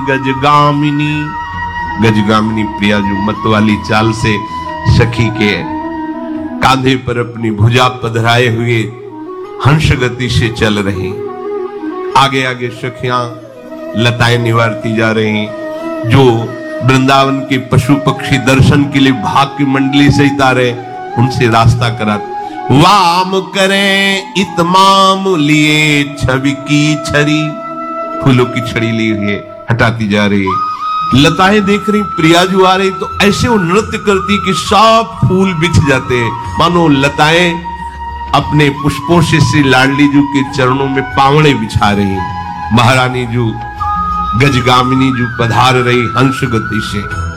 गजगामिनी। गजगामिनी प्रिया जो मत वाली चाल से सखी के कांधे पर अपनी भुजा पधराए हुए हंस गति से चल रही। आगे आगे सखियां लताएं निवारती जा रही। जो वृंदावन के पशु पक्षी दर्शन के लिए भाग की मंडली से उतारे, उनसे रास्ता करा। वाम करें इतमाम लिए छवि की छड़ी, फूलों की छड़ी ली हुई हटाती जा रही। लताएं देख रही, प्रियाजू आ रही तो ऐसे वो नृत्य करती कि सब फूल बिछ जाते हैं, मानो लताएं अपने पुष्पों से श्री लाडली जू के चरणों में पावड़े बिछा रही। महारानी जू गजगामिनी जू पधार रही हंस गति से।